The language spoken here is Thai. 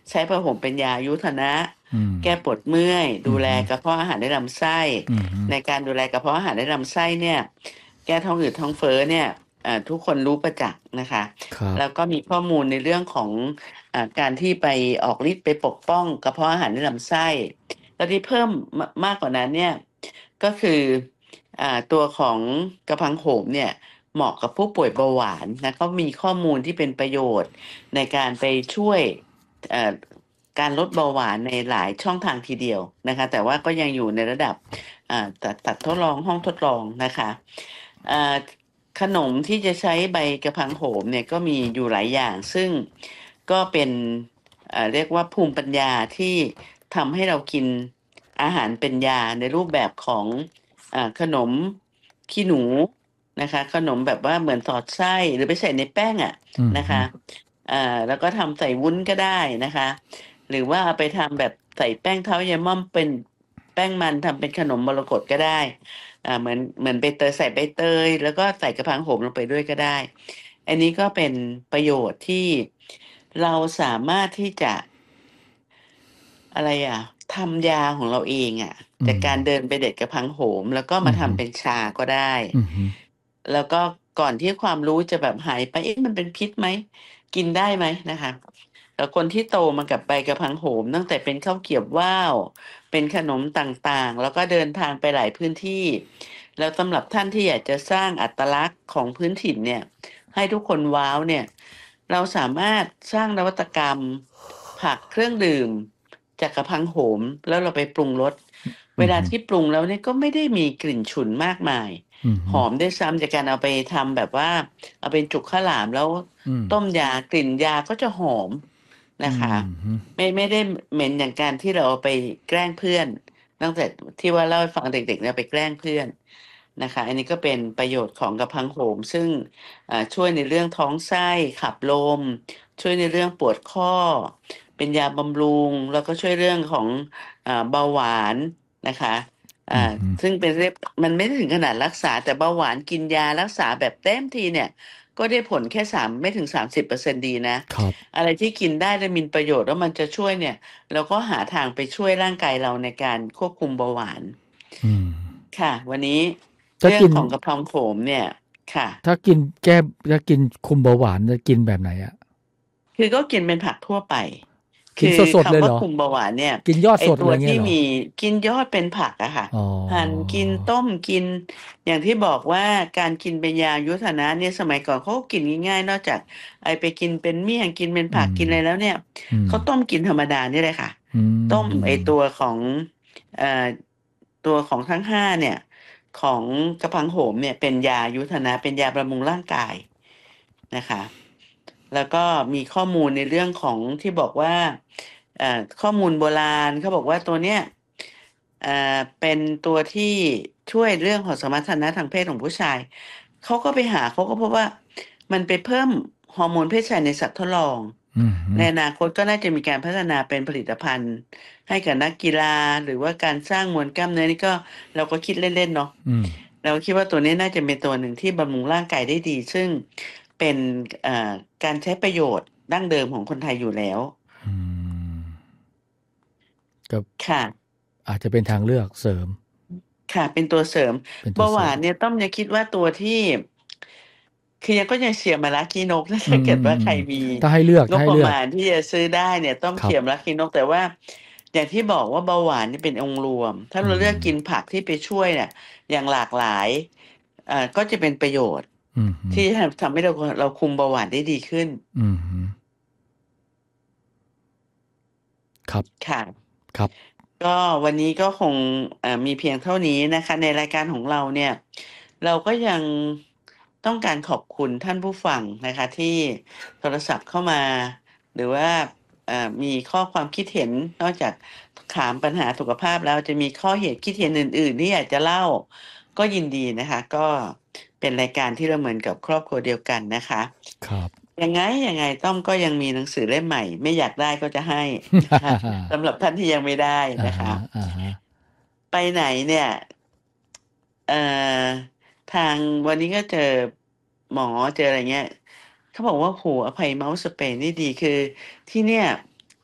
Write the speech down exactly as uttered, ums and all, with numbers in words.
ใช้ผ้าห่มเป็นยาอายุทนะอืมแก้ปวดเมื่อยอืดูแลมฮึกระเพาะอาหารในลำไส้อืมฮึในการดูแลกระเพาะอาหารในลำไส้เนี่ยแก้ท้องอืดท้องเฟ้อเนี่ยเอ่อทุกคนรู้ประจักษ์นะคะครับแล้วก็มีข้อมูลในเรื่องของอ่าการที่ไปออกฤทธิ์ไปปกป้องกระเพาะอาหารในลำไส้แล้วที่เพิ่มมมากกว่านั้นเนี่ยก็คืออ่าตัวของกระพังโขมเนี่ยเหมาะกับผู้ป่วยเบาหวานนะเขามีข้อมูลที่เป็นประโยชน์ในการไปช่วยเอ่อการลดเบาหวานในหลายช่องทางทีเดียวนะคะแต่ว่าก็ยังอยู่ในระดับอ่าตัดตัดทดลองห้องทดลองนะคะอ่าขนมที่จะใช้ใบกระพังโขมเนี่ยก็มีอยู่หลายอย่างซึ่งก็เป็นเอ่อเรียกว่าภูมิปัญญาที่ทำให้เรากินอาหารเป็นยาในรูปแบบของอ่าขนมขี้หนูนะคะขนมแบบว่าเหมือนสอดไส้หรือไปใส่ในแป้งอะอืมฮึนะคะอ่าแล้วก็ทำใส่วุ้นก็ได้นะคะ หรือว่าเอาไปทำแบบใส่แป้งเท้ายายม่อมเป็นแป้งมันทำเป็นขนมมรกตก็ได้อ่าเหมือนเหมือนใบเตยใส่ใบเตยแล้วก็ใส่กระพังโขมลงไปด้วยก็ได้อันนี้ก็เป็นประโยชน์ที่เราสามารถที่จะอะไรอะทำยาของเราเองอะอืมจากการเดินไปเด็ดกระพังโขมแล้วก็อืมฮึมาทำเป็นชาก็ได้อืมฮึแล้วก็ก่อนที่ความรู้จะแบบหายไปเอ๊ะมันเป็นพิษไหมกินได้ไหมนะคะแล้วคนที่โตมากับใบกระพังโขมตั้งแต่เป็นข้าวเกรียบว่าวเป็นขนมต่างๆแล้วก็เดินทางไปหลายพื้นที่แล้วสำหรับท่านที่อยากจะสร้างอัตลักษณ์ของพื้นถิ่นเนี่ยให้ทุกคนว้าวเนี่ยเราสามารถสร้างนวัตกรรมผักเครื่องดื่ม จากกระพังโหมแล้วเราไปปรุงรสเวลาอืมฮึที่ปรุงแล้วเนี่ยก็ไม่ได้มีกลิ่นฉุนมากมายอืมฮึหอมด้วยซ้ำจากการเอาไปทำแบบว่าเอาเป็นจุกข้าวหลามแล้วอืมต้มยากลิ่นยาก็จะหอมอืนะคะมฮึไม่ไม่ได้เหม็นอย่างการที่เราเอาไปแกล้งเพื่อนตั้งแต่ที่ว่าเล่าให้ฟังเด็กๆเนี่ยไปแกล้งเพื่อนนะคะอันนี้ก็เป็นประโยชน์ของกระพังโหมซึ่งอ่าช่วยในเรื่องท้องไส้ขับลมช่วยในเรื่องปวดข้อ เป็นยาบำรุงแล้วก็ช่วยเรื่องของอ่าเบาหวานนะคะอ่าอืมฮึซึ่งเป็นเรียบมันไม่ได้ถึงขนาดรักษาแต่เบาหวานกินยารักษาแบบเต็มทีเนี่ยก็ได้ผลแค่สามไม่ถึงสามสิบเปอร์เซ็นต์ดีนะครับอะไรที่กินได้และมีประโยชน์แล้วมันจะช่วยเนี่ยเราก็หาทางไปช่วยร่างกายเราในการควบคุมเบาหวานอืมค่ะวันนี้ถ้ากินเรื่องของกระเพราโขมเนี่ยค่ะถ้ากินแก้ถ้ากินคุมเบาหวานจะกินแบบไหนอ่ะคือก็กินเป็นผักทั่วไป คือกินสดๆเลยคำว่าเหรอคุมเบาหวานเนี่ยกินยอดไอสดตัวเลยเงี้ยเหรอที่มีกินยอดเป็นผักอะค่ะอ๋อหั่นกินต้มกินอย่างที่บอกว่าการกินเป็นยายุทธนะเนี่ยสมัยก่อนเขาก็กินง่ายๆนอกจากไอไปกินเป็นเมี่ยงกินเป็นอืผักมกินอะไรแล้วเนี่ยอืมเขาต้มกินธรรมดานี่เลยค่ะอืต้มไอมตัวของเอ่อตัวของทั้งห้าเนี่ยของกระพังโหมเนี่ยเป็นยายุทธนะเป็นยาบำรุงร่างกายนะคะ แล้วก็มีข้อมูลในเรื่องของที่บอกว่าเอ่อข้อมูลโบราณเขาบอกว่าตัวเนี้ยเอ่อเป็นตัวที่ช่วยเรื่องของสมรรถนะทางเพศของผู้ชายเขาก็ไปหาเขาก็พบว่ามันไปเพิ่มฮอร์โมนเพศชายในสัตว์ทดลองอืมในอนาคตก็น่าจะมีการพัฒนาเป็นผลิตภัณฑ์ให้กับนักกีฬาหรือว่าการสร้างมวลกล้ามเนื้อนี่ก็เราก็คิดเล่นๆเนาะอืมเราคิดว่าตัวนี้น่าจะเป็นตัวหนึ่งที่บำรุงร่างกายได้ดีซึ่งเป็นเอ่อการใช้ประโยชน์ดั้งเดิมของคนไทยอยู่แล้วอืมก็ค่ะอาจจะเป็นทางเลือกเสริมค่ะเป็นตัวเสริมเป็นตัเบาหวานวเสริมเนี่ยต้อมยังคิดว่าตัวที่คือยังก็ยังเชียร์มาลาคีนกนะอืถ้าเกิดว่าใครมๆมีๆๆถ้าให้เลือกงบประถ้าให้เลือกมาณที่จะซื้อได้เนี่ยต้องครับเชียร์มาลาคีนกแต่ว่าอย่างที่บอกว่าเบาหวานนี่เป็นองค์รวมถ้าอืเราเลือกมกินผักที่ไปช่วยเนี่ยอย่างหลากหลายเอ่อก็จะเป็นประโยชน์อือฮึที่ทำให้เราเราคุมเบาหวานได้ดีขึ้นอือฮึครับค่ะครับก็วันนี้ก็คงเอ่อมีเพียงเท่านี้นะคะในรายการของเราเนี่ยเราก็ยังต้องการขอบคุณท่านผู้ฟังนะคะที่โทรศัพท์เข้ามาหรือว่าเอ่อมีข้อความคิดเห็นนอกจากถามปัญหาสุขภาพแล้วจะมีข้อเหตุคิดเห็นอื่นๆที่อยากจะเล่าก็ยินดีนะคะก็เป็นรายการที่เราเหมือนกับครอบครัวเดียวกันนะคะครับยังไงยังไงต้อมก็ยังมีหนังสือเล่มใหม่ไม่อยากได้ก็จะให้นะคะสำหรับท่านที่ยังไม่ได้อะนะคะฮะอะฮะไปไหนเนี่ยเอ่อทางวันนี้ก็เจอหมอเจออะไรเงี้ยเขาบอกว่าโหอภัยเมาส์สเปนนี่ดีคือที่เนี่ย